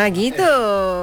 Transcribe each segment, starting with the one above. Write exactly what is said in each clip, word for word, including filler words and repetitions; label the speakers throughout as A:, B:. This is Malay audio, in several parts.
A: Ah gitu.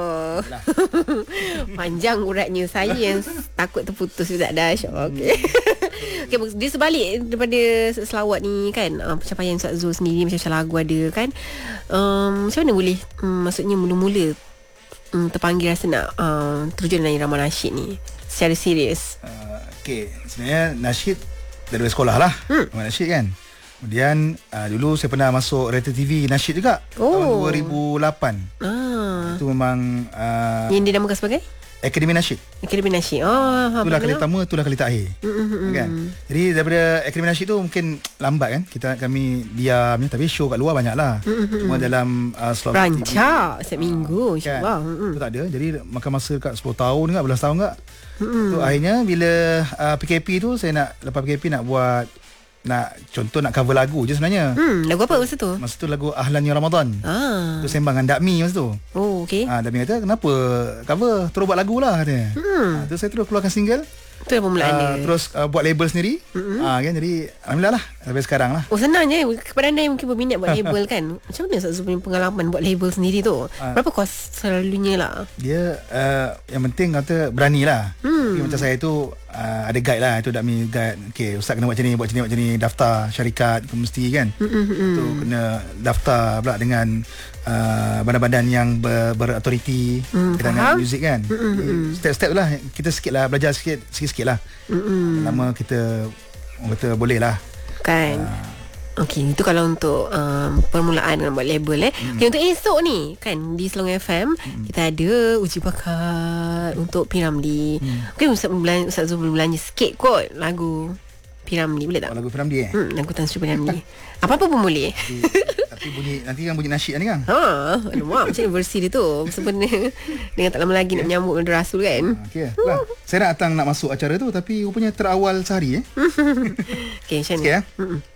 A: Panjang uratnya, saya yang takut terputus juga dah. Okey. Okay, dia sebalik daripada selawat ni kan, uh, pencapaian Ustaz Zul sendiri macam-macam lagu ada kan. Um, macam mana boleh um, maksudnya mula-mula um, terpanggil rasa nak uh, terjun dalam irama nasyid ni secara serius?
B: Uh, okay, sebenarnya nasyid dari sekolah lah. Hmm. Nasyid kan. Kemudian uh, dulu saya pernah masuk Reality T V nasyid juga. Oh. Tahun dua ribu lapan. Ah. Itu memang uh,
A: yang dinamakan sebagai
B: Akademi Nasyid.
A: Akademi Nasyid. Oh,
B: itulah kali pertama, itulah kali terakhir. Mm-hmm. Kan? Jadi daripada Akademi Nasyid tu mungkin lambat kan. Kita kami diam, tapi show kat luar banyak lah. Mm-hmm. Cuma dalam uh, slot
A: rancak setiap minggu, insya-Allah.
B: Kan? Mm-hmm. Itu tak ada. Jadi makan masa dekat sepuluh tahun dekat, belas tahun dekat. Mm-hmm. Tu akhirnya bila uh, P K P tu, saya nak lepas P K P nak buat, nak contoh nak cover lagu je sebenarnya.
A: Hmm, lagu apa masa tu?
B: Masa tu lagu Ahlan Ya Ramadan. Ah. Tu sembang dengan Dakmi masa tu.
A: Oh, okey.
B: Ah, Dakmi kata, "Kenapa cover? Terus buat lagu lah," katanya. Hmm. Ah, tu saya terus keluarkan single.
A: Itu yang permulaan dia.
B: Uh, terus uh, buat label sendiri. Mm-hmm. Ah, kan, jadi alhamdulillah lah sampai sekarang lah.
A: Oh, senangnya kepada anda yang mungkin berminat buat label kan. Macam mana Ustaz Zul punya pengalaman buat label sendiri tu? Uh, Berapa kos selalunya lah?
B: Dia uh, yang penting kata berani lah. Hmm. Macam saya tu uh, ada guide lah. Itu Dakmi guide. Okay, Ustaz kena buat macam ni, buat macam ni, buat macam ni. Daftar syarikat mesti kan. Mm-hmm. Tu kena daftar pula dengan uh, badan-badan yang ber, berautoriti mm, dengan muzik kan. Mm-hmm. Step-step lah. Kita sikit lah, belajar sikit, sikit-sikit lah. Mm-hmm. Lama kita betul boleh lah
A: kan. uh, Okey, itu kalau untuk um, permulaan nak buat label eh. Mm. Okay, untuk esok ni kan di Selangor F M mm. kita ada uji bakat untuk P Ramlee. Mm. Okey, Ustaz belanja, Ustaz Zul belanja sikit kot lagu P Ramlee, boleh tak?
B: Oh, lagu P Ramlee eh?
A: Hmm, lagu Tan Sri P Ramlee. Apa-apa pun boleh.
B: Tapi, tapi bunyi nanti kan bunyi nasyid ni kan.
A: Ha, alamak, macam ni versi dia tu sebenarnya dengan tak lama lagi okay. nak menyambut Nabi Rasul kan.
B: Okey. Lah, saya nak datang nak masuk acara tu tapi rupanya terawal sehari eh.
A: Okey, macam ni.
B: Sikit, eh?